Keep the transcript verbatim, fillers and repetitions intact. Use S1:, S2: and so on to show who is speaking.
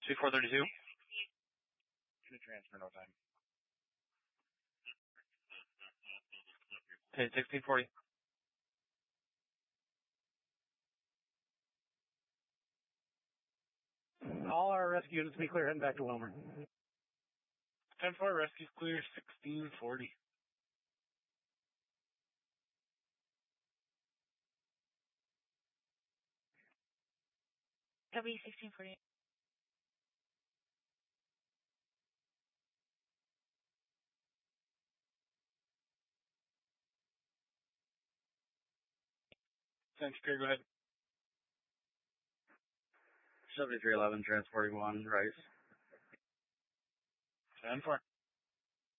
S1: two four thirty-two.
S2: Gonna transfer, no time.
S1: Okay, sixteen forty.
S3: All our rescue units be clear, heading back to Wilmer.
S2: ten four, rescue's clear, sixteen forty.
S4: W sixteen forty.
S2: Central clear, go ahead.
S1: seventy-three eleven, transporting one, Rice.
S2: ten four.